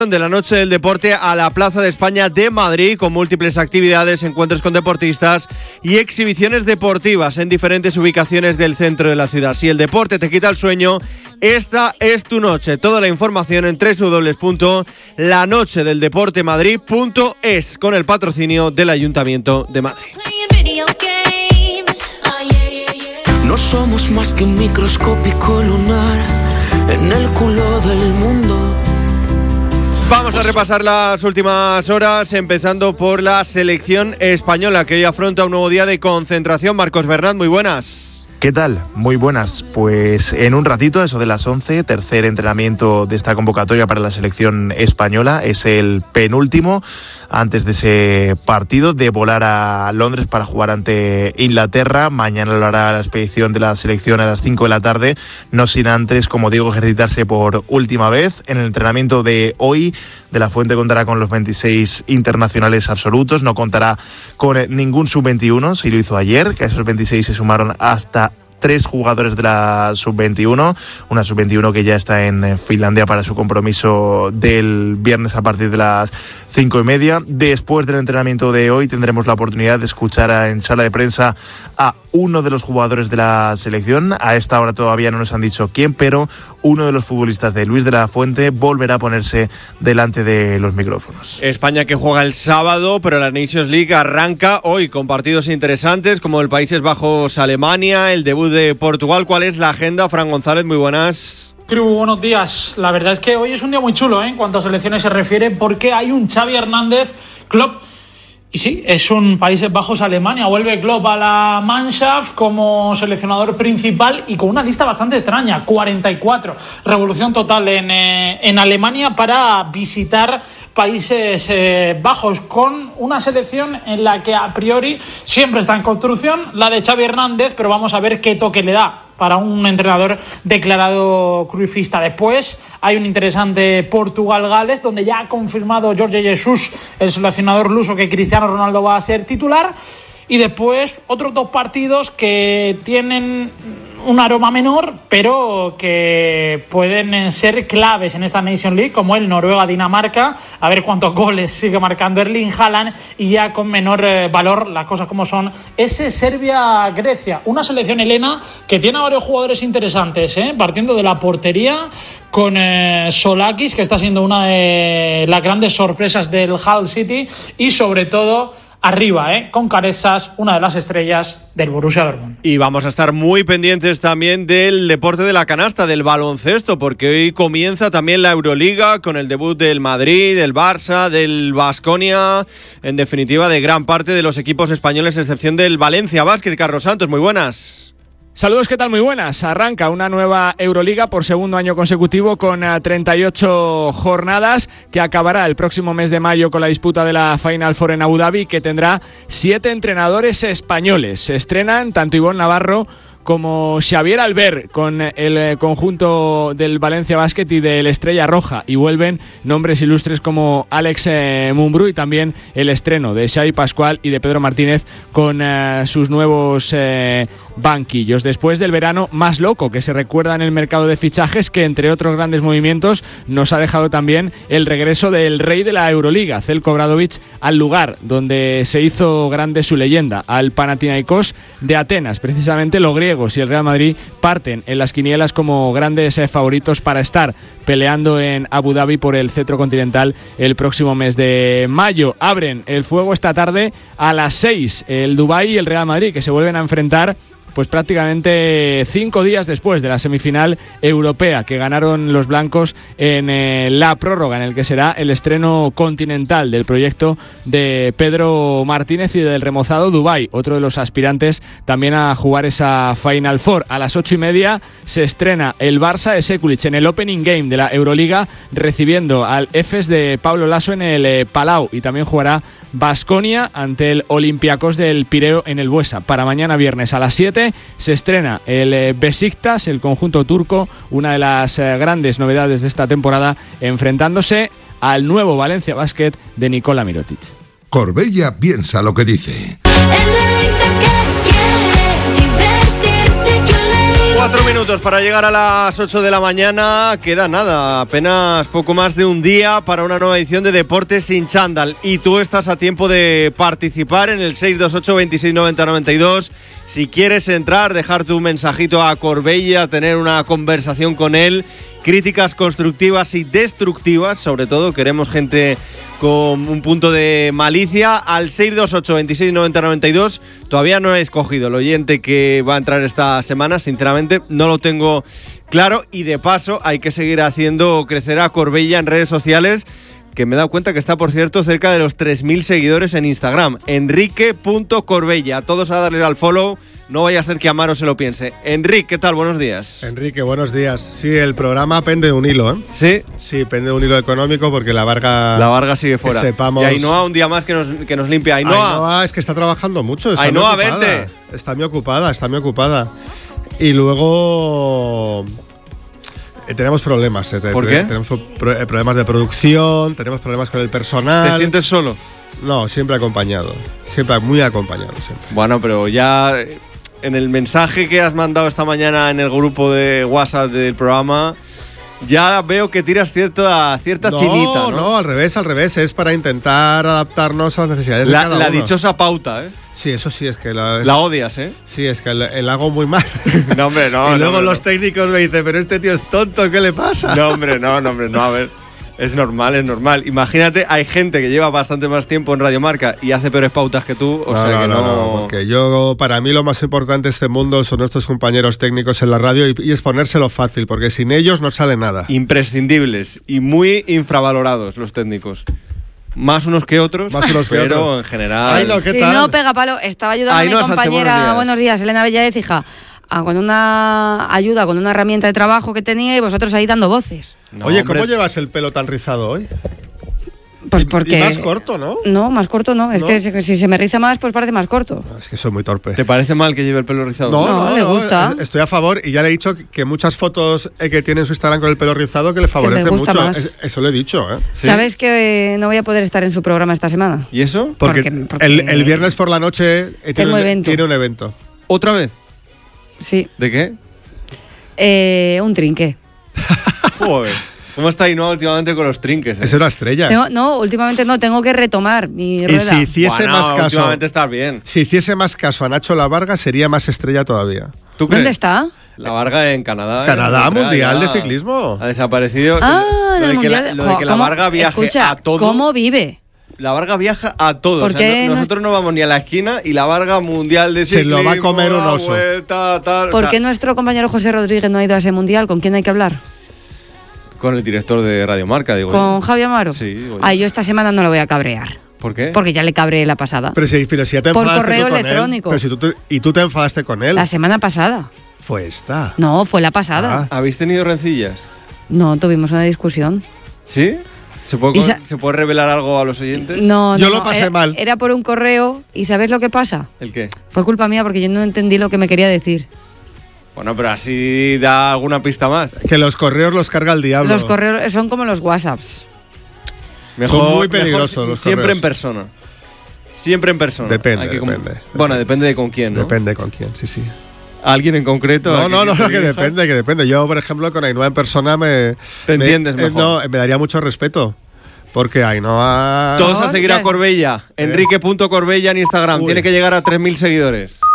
De la noche del deporte a la Plaza de España de Madrid, con múltiples actividades, encuentros con deportistas y exhibiciones deportivas en diferentes ubicaciones del centro de la ciudad. Si el deporte te quita el sueño, esta es tu noche. Toda la información en www.lanochedeldeportemadrid.es, con el patrocinio del Ayuntamiento de Madrid. No somos más que un microscópico lunar en el culo del mundo. Vamos a repasar las últimas horas, empezando por la selección española, que hoy afronta un nuevo día de concentración. Marcos Bernat, muy buenas. ¿Qué tal? Muy buenas. Pues en un ratito, eso de las 11, tercer entrenamiento de esta convocatoria para la selección española. Es el penúltimo antes de ese partido de volar a Londres para jugar ante Inglaterra. Mañana lo hará la expedición de la selección a las 5 de la tarde, no sin antes, como digo, ejercitarse por última vez. En el entrenamiento de hoy, De la Fuente contará con los 26 internacionales absolutos, no contará con ningún sub-21, si lo hizo ayer, que a esos 26 se sumaron hasta 3 jugadores de la sub-21, una sub-21 que ya está en Finlandia para su compromiso del viernes a partir de las 5:30. Después del entrenamiento de hoy tendremos la oportunidad de escuchar en sala de prensa a uno de los jugadores de la selección. A esta hora todavía no nos han dicho quién, pero uno de los futbolistas de Luis de la Fuente volverá a ponerse delante de los micrófonos. España, que juega el sábado, pero la Nations League arranca hoy con partidos interesantes como el Países Bajos-Alemania, el debut de Portugal. ¿Cuál es la agenda? Fran González, muy buenas. Tribu, buenos días. La verdad es que hoy es un día muy chulo, en cuanto a selecciones se refiere, porque hay un Xavi Hernández, Klopp. Y sí, es un Países Bajos-Alemania. Vuelve Klopp a la Mannschaft como seleccionador principal y con una lista bastante extraña, 44. Revolución total en Alemania para visitar Países Bajos, con una selección en la que a priori siempre está en construcción, la de Xavi Hernández, pero vamos a ver qué toque le da para un entrenador declarado cruifista. Después hay un interesante Portugal-Gales, donde ya ha confirmado Jorge Jesus, el seleccionador luso, que Cristiano Ronaldo va a ser titular. Y después otros 2 partidos que tienen un aroma menor, pero que pueden ser claves en esta Nation League, como el Noruega-Dinamarca, a ver cuántos goles sigue marcando Erling Haaland, y ya con menor valor, las cosas como son, ese Serbia-Grecia, una selección, Elena, que tiene a varios jugadores interesantes, partiendo de la portería, con Solakis, que está siendo una de las grandes sorpresas del Hull City, y sobre todo arriba, con Caresas, una de las estrellas del Borussia Dortmund. Y vamos a estar muy pendientes también del deporte de la canasta, del baloncesto, porque hoy comienza también la Euroliga con el debut del Madrid, del Barça, del Baskonia, en definitiva de gran parte de los equipos españoles, a excepción del Valencia Basket. Carlos Santos, muy buenas. Saludos, ¿qué tal? Muy buenas. Arranca una nueva Euroliga por segundo año consecutivo con 38 jornadas, que acabará el próximo mes de mayo con la disputa de la Final Four en Abu Dhabi, que tendrá 7 entrenadores españoles. Se estrenan tanto Ivonne Navarro como Xavier Albert con el conjunto del Valencia Basket y del Estrella Roja, y vuelven nombres ilustres como Alex Mumbrú, y también el estreno de Xavi Pascual y de Pedro Martínez con sus nuevos banquillos. Después del verano más loco que se recuerda en el mercado de fichajes, que entre otros grandes movimientos nos ha dejado también el regreso del rey de la Euroliga, Zeljko Obradović, al lugar donde se hizo grande su leyenda, al Panathinaikos de Atenas. Precisamente los griegos y el Real Madrid parten en las quinielas como grandes favoritos para estar peleando en Abu Dhabi por el cetro continental el próximo mes de mayo. Abren el fuego esta tarde a las 6 el Dubái y el Real Madrid, que se vuelven a enfrentar pues prácticamente 5 días después de la semifinal europea que ganaron los blancos en la prórroga, en el que será el estreno continental del proyecto de Pedro Martínez y del remozado Dubái, otro de los aspirantes también a jugar esa Final Four. A las 8:30 se estrena el Barça de Sekulic en el Opening Game de la Euroliga, recibiendo al Efes de Pablo Laso en el Palau, y también jugará Baskonia ante el Olympiacos del Pireo en el Buesa. Para mañana viernes a las 7 se estrena el Besiktas, el conjunto turco, una de las grandes novedades de esta temporada, enfrentándose al nuevo Valencia Basket de Nikola Mirotic. Corbella piensa lo que dice. 4 4 minutos para llegar a las 8 de la mañana. Queda nada, apenas poco más de un día para una nueva edición de Deportes sin chándal. Y tú estás a tiempo de participar en el 628 26 90 92. Si quieres entrar, dejar tu mensajito a Corbella, tener una conversación con él. Críticas constructivas y destructivas, sobre todo queremos gente con un punto de malicia. Al 628 26 90 92. Todavía no he escogido el oyente que va a entrar esta semana, sinceramente no lo tengo claro, y de paso hay que seguir haciendo crecer a Corbella en redes sociales, que me he dado cuenta que está, por cierto, cerca de los 3.000 seguidores en Instagram. Enrique.corbella, todos a darle al follow. No vaya a ser que Amaro se lo piense. Enrique, ¿qué tal? Buenos días. Enrique, buenos días. Sí, el programa pende de un hilo, ¿eh? ¿Sí? Sí, pende de un hilo económico porque la Varga sigue fuera. Sepamos... Y Ainhoa un día más que nos limpia. Ainhoa es que está trabajando mucho. Ainhoa, vente. Está muy ocupada. Y luego... tenemos problemas. ¿Por qué? Tenemos problemas de producción, tenemos problemas con el personal. ¿Te sientes solo? No, siempre acompañado. Siempre muy acompañado. Siempre. Bueno, pero ya... En el mensaje que has mandado esta mañana en el grupo de WhatsApp del programa, ya veo que tiras cierta chinita, ¿no? No, al revés. Es para intentar adaptarnos a las necesidades de cada uno. La dichosa pauta, ¿eh? Sí, eso sí, es que... La odias, ¿eh? Sí, es que el hago muy mal. No, hombre, no. Y luego los técnicos me dicen, pero este tío es tonto, ¿qué le pasa? No, hombre, no, a ver... Es normal. Imagínate, hay gente que lleva bastante más tiempo en Radio Marca y hace peores pautas que tú, No, porque para mí lo más importante de este mundo son nuestros compañeros técnicos en la radio y es ponérselo fácil, porque sin ellos no sale nada. Imprescindibles y muy infravalorados los técnicos. Más unos que otros, pero en general... Ay, no, ¿qué si tal? no pega palo, estaba ayudando a mi compañera, buenos días, Elena Bellaez, hija, con una ayuda, con una herramienta de trabajo que tenía y vosotros ahí dando voces. No, oye, ¿cómo llevas el pelo tan rizado hoy? Pues porque... Y más corto, ¿no? No, más corto no. Es que si se me riza más, pues parece más corto. Es que soy muy torpe. ¿Te parece mal que lleve el pelo rizado? No, le gusta. Estoy a favor y ya le he dicho que muchas fotos que tiene en su Instagram con el pelo rizado que le favorece mucho. Eso lo he dicho, ¿eh? ¿Sí? ¿Sabes que no voy a poder estar en su programa esta semana? ¿Y eso? Porque el viernes por la noche tiene un evento. ¿Otra vez? Sí. ¿De qué? Un trinque. Joder. ¿Cómo está Ainhoa últimamente con los trinques? Es una estrella. Últimamente no, tengo que retomar mi rueda. Y si hiciese más caso... últimamente estás bien. Si hiciese más caso a Nacho La Varga, sería más estrella todavía. ¿Tú crees? ¿Dónde está? La Varga en Canadá. Canadá, Mundial de Ciclismo. Ha desaparecido. Lo de que la Varga viaje a todo. ¿Cómo vive? La Varga viaja a todo. Nosotros no vamos ni a la esquina y la Varga Mundial de Ciclismo... Se lo va a comer un oso. ¿Por qué nuestro compañero José Rodríguez no ha ido a ese Mundial? ¿Con quién hay que hablar? Con el director de Radio Marca, digo. ¿Con Javi Amaro? Sí. Yo esta semana no lo voy a cabrear. ¿Por qué? Porque ya le cabré la pasada. Pero si ya te enfadaste por correo con electrónico. Él. Pero tú te enfadaste con él. La semana pasada. Fue esta. No, fue la pasada. ¿Habéis tenido rencillas? No, tuvimos una discusión. ¿Sí? ¿Se puede revelar algo a los oyentes? No, yo lo pasé mal. Era por un correo y ¿sabes lo que pasa? ¿El qué? Fue culpa mía porque yo no entendí lo que me quería decir. Bueno, pero así da alguna pista más. Que los correos los carga el diablo. Los correos son como los WhatsApps. Son muy peligrosos los siempre correos. En persona. Siempre en persona. Depende. Bueno, depende de con quién, ¿no? Depende con quién, sí. ¿Alguien en concreto? No, que depende. Yo, por ejemplo, con Ainhoa en persona Te entiendes mejor. Me daría mucho respeto. Porque Ainhoa... Todos a seguir a Corbella. Enrique.corbella en Instagram. Tiene que llegar a 3.000 seguidores.